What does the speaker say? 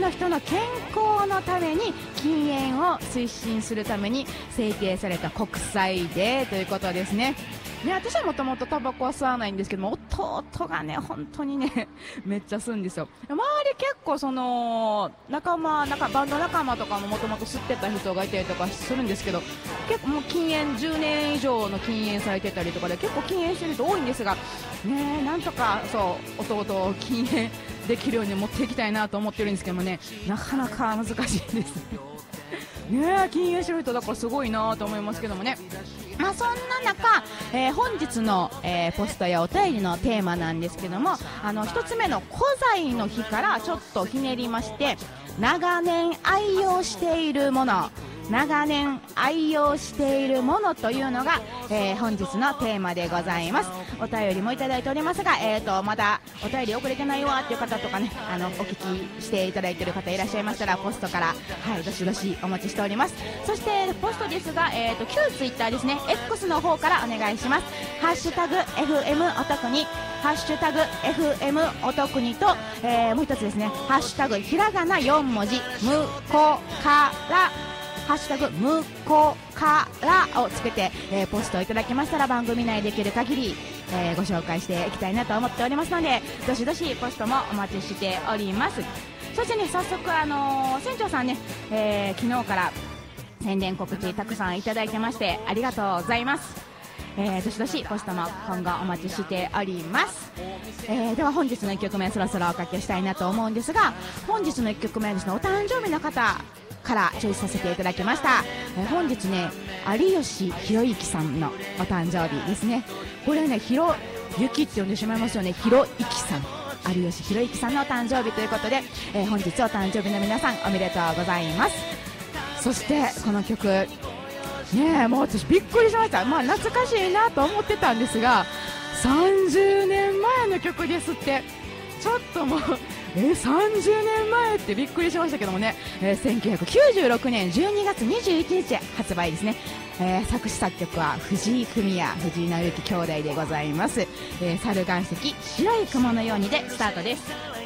の人の健康のために禁煙を推進するために制定された国際デーということですね。私はもともとタバコは吸わないんですけども、弟がね本当にねめっちゃ吸うんですよ。周り結構そのバンド仲間とかももともと吸ってた人がいたりとかするんですけど、結構もう禁煙10年以上の禁煙されてたりとかで結構禁煙してる人多いんですがね、なんとかそう弟を禁煙できるように持っていきたいなと思ってるんですけどもね、なかなか難しいですね。禁煙してる人だからすごいなと思いますけどもね。そんな中、本日の、ポストやお便りのテーマなんですけども、一つ目の古材の日からちょっとひねりまして、長年愛用しているものというのが、本日のテーマでございます。お便りもいただいておりますが、まだお便り遅れてないわっていう方とかね、お聞きしていただいている方いらっしゃいましたら、ポストから、どしどしお待ちしております。そしてポストですが、旧ツイッターですね、 X の方からお願いします。ハッシュタグ FM お得に、ハッシュタグ FM お得にと、もう一つですね、ハッシュタグひらがな4文字むこからハッシュタグむこからをつけて、ポストをいただきましたら番組内できる限り、ご紹介していきたいなと思っておりますので、どしどしポストもお待ちしております。そしてね、早速船長さんね、昨日から宣伝告知たくさんいただいてましてありがとうございます。どしどしポストも今後お待ちしております。では本日の1曲目そろそろおかけしたいなと思うんですが、本日の1曲目はですね、お誕生日の方からチョイスさせていただきました。本日ね、有吉弘行さんのお誕生日ですね。これね、ひろゆきって呼んでしまいますよね。弘行さん、有吉弘行さんのお誕生日ということで、本日お誕生日の皆さんおめでとうございます。そしてこの曲ね、もう私びっくりしました。懐かしいなと思ってたんですが、30年前の曲ですって。ちょっともう30年前ってびっくりしましたけどもね、1996年12月21日発売ですね。作詞作曲は藤井フミヤ、藤井直之兄弟でございます。猿岩石白い雲のようにでスタートです。